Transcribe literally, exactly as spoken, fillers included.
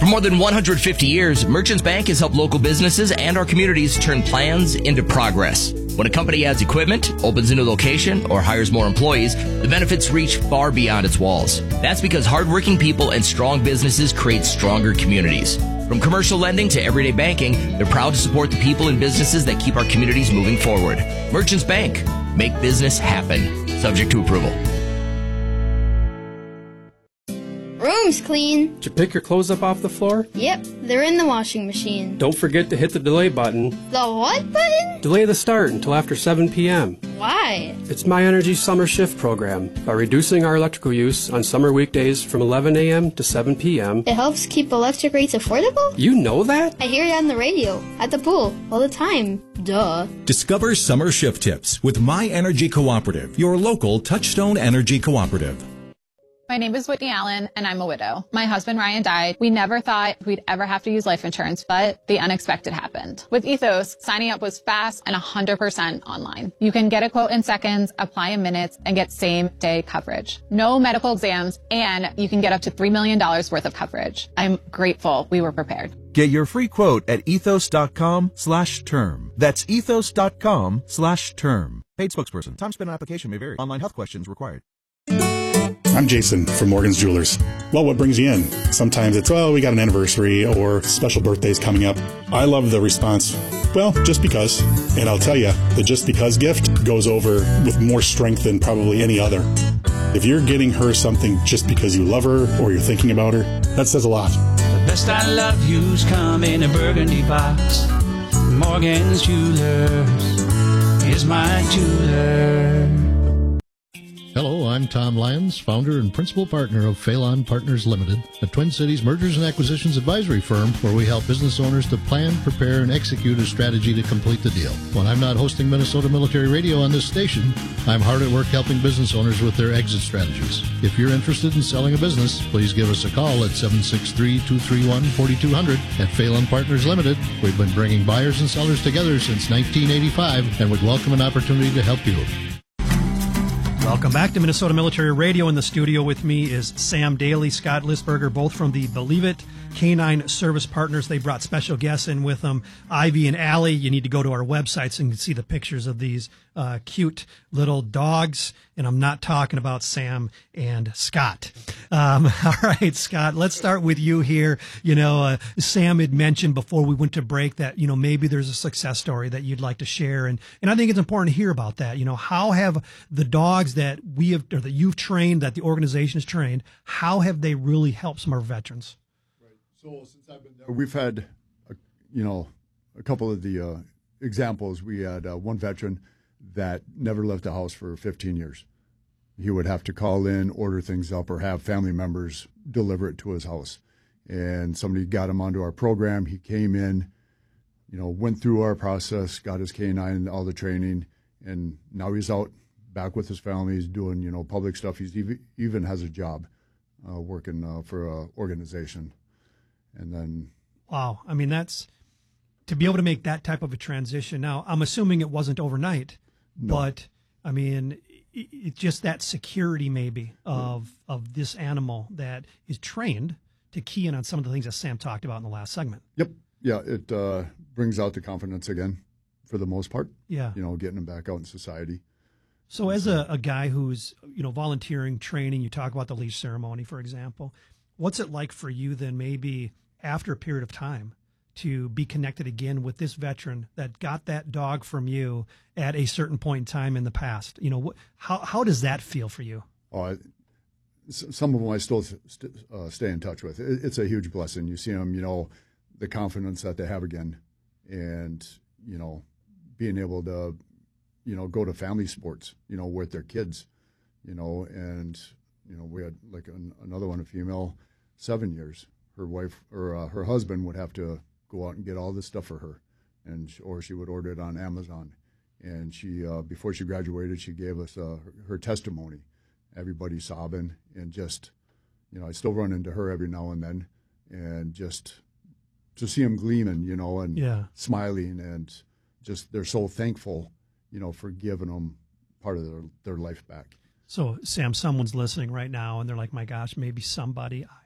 For more than one hundred fifty years, Merchants Bank has helped local businesses and our communities turn plans into progress. When a company adds equipment, opens a new location, or hires more employees, the benefits reach far beyond its walls. That's because hardworking people and strong businesses create stronger communities. From commercial lending to everyday banking, they're proud to support the people and businesses that keep our communities moving forward. Merchants Bank. Make business happen. Subject to approval. Room's clean. Did you pick your clothes up off the floor? Yep, they're in the washing machine. Don't forget to hit the delay button. The what button? Delay the start until after seven p.m. Why? It's My Energy Summer Shift program. By reducing our electrical use on summer weekdays from eleven a.m. to seven p.m. It helps keep electric rates affordable? You know that? I hear it on the radio, at the pool, all the time. Duh. Discover summer shift tips with My Energy Cooperative, your local Touchstone Energy Cooperative. My name is Whitney Allen, and I'm a widow. My husband, Ryan, died. We never thought we'd ever have to use life insurance, but the unexpected happened. With Ethos, signing up was fast and one hundred percent online. You can get a quote in seconds, apply in minutes, and get same-day coverage. No medical exams, and you can get up to three million dollars worth of coverage. I'm grateful we were prepared. Get your free quote at ethos.com slash term. That's ethos.com slash term. Paid spokesperson. Time spent on application may vary. Online health questions required. I'm Jason from Morgan's Jewelers. Well, what brings you in? Sometimes it's, well, we got an anniversary or special birthdays coming up. I love the response, well, just because. And I'll tell you, the just because gift goes over with more strength than probably any other. If you're getting her something just because you love her or you're thinking about her, that says a lot. The best I love you's come in a burgundy box. Morgan's Jewelers is my jeweler. Hello, I'm Tom Lyons, founder and principal partner of Phelan Partners Limited, a Twin Cities mergers and acquisitions advisory firm where we help business owners to plan, prepare, and execute a strategy to complete the deal. When I'm not hosting Minnesota Military Radio on this station, I'm hard at work helping business owners with their exit strategies. If you're interested in selling a business, please give us a call at seven six three, two three one, four two zero zero. At Phelan Partners Limited, we've been bringing buyers and sellers together since nineteen eighty-five and would welcome an opportunity to help you. Welcome back to Minnesota Military Radio. In the studio with me is Sam Daly, Scott Lisberger, both from the Believe It Canine Service Partners. They brought special guests in with them, Ivy and Allie. You need to go to our website so you can see the pictures of these uh, cute little dogs. And I'm not talking about Sam and Scott. Um, all right, Scott, let's start with you here. You know, uh, Sam had mentioned before we went to break that, you know, maybe there's a success story that you'd like to share. And, and I think it's important to hear about that. You know, how have the dogs that we have, or that you've trained, that the organization has trained, how have they really helped some of our veterans? So since I've been there, we've had, a, you know, a couple of the uh, examples. We had uh, one veteran that never left the house for fifteen years. He would have to call in, order things up, or have family members deliver it to his house. And somebody got him onto our program. He came in, you know, went through our process, got his canine, all the training, and now he's out back with his family. He's doing, you know, public stuff. He's even, even has a job uh, working uh, for an organization. And then, wow, I mean, that's to be able to make that type of a transition. Now, I'm assuming it wasn't overnight, no. but I mean, it, it's just that security maybe of yeah. of this animal that is trained to key in on some of the things that Sam talked about in the last segment. Yep, yeah, it uh, brings out the confidence again, for the most part. Yeah, you know, getting them back out in society. So, as a, a guy who's you know volunteering, training, you talk about the leash ceremony, for example. What's it like for you then, maybe after a period of time, to be connected again with this veteran that got that dog from you at a certain point in time in the past? You know, wh- how how does that feel for you? Oh, I, some of them I still st- uh, stay in touch with. It, it's a huge blessing. You see them, you know, the confidence that they have again, and you know, being able to, you know, go to family sports, you know, with their kids, you know, and you know, we had like an, another one, a female, seven years. Her wife or uh, her husband would have to go out and get all this stuff for her, and or she would order it on Amazon. And she, uh, before she graduated, she gave us uh, her, her testimony. Everybody sobbing, and just, you know, I still run into her every now and then, and just to see them gleaming, you know, and yeah. smiling, and just they're so thankful, you know, for giving them part of their, their life back. So, Sam, someone's listening right now, and they're like, my gosh, maybe somebody